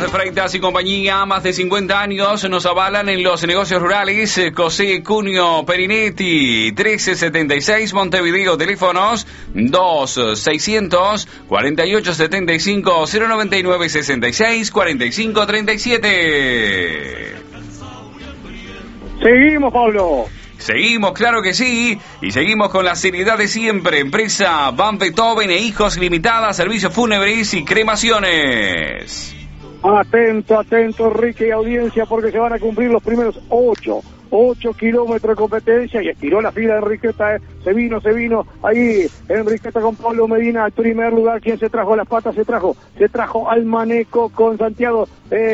de Freitas y compañía, más de 50 años nos avalan en los negocios rurales. José Cunio Perinetti, 1376 Montevideo, teléfonos 2600 4875 099 66 45 37. Seguimos, Pablo. Seguimos, claro que sí, y seguimos con la seriedad de siempre. Empresa Van Beethoven e Hijos Limitada, servicios fúnebres y cremaciones. Atento, Enrique y audiencia, porque se van a cumplir los primeros 8 kilómetros de competencia, y estiró la fila de Enriqueta, se vino ahí Enriqueta con Pablo Medina al primer lugar. ¿Quién se trajo las patas? Se trajo al Maneco con Santiago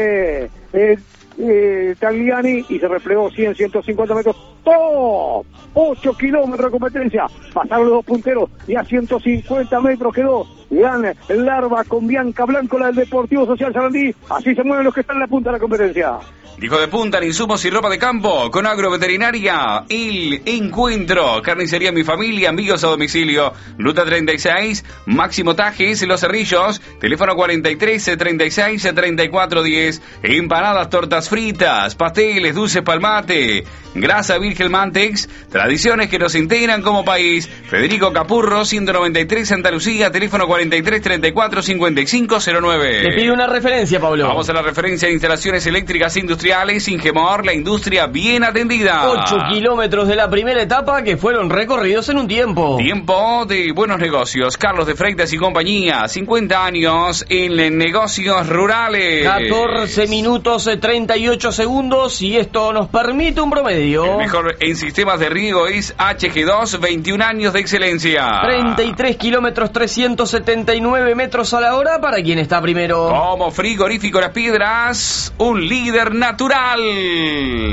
Tagliani, y se replegó 150 metros. ¡Top! 8 kilómetros de competencia, pasaron los dos punteros y a 150 metros quedó Gran Larva con Bianca Blanco, la del Deportivo Social Sarandí. Así se mueven los que están en la punta de la competencia. Dijo de punta en insumos y ropa de campo, con agroveterinaria, El Encuentro, carnicería Mi Familia, envíos a domicilio, Ruta 36, Máximo Tajes, Los Cerrillos, teléfono 43 36 34 10, empanadas, tortas fritas, pasteles, dulces palmate, grasa virgen Mantex, tradiciones que nos integran como país. Federico Capurro, 193 Santa Lucía, teléfono 43 34 55 09. Te pido una referencia, Pablo. Vamos a la referencia de instalaciones eléctricas industriales Ingemor, la industria bien atendida. 8 kilómetros de la primera etapa que fueron recorridos en un tiempo. Tiempo de buenos negocios. Carlos de Freitas y compañía, 50 años en negocios rurales. 14 minutos 38 segundos, y esto nos permite un promedio. El mejor en sistemas de riego es HG2, 21 años de excelencia. 33 kilómetros 379 metros a la hora para quien está primero. Como Frigorífico Las Piedras, un líder natural.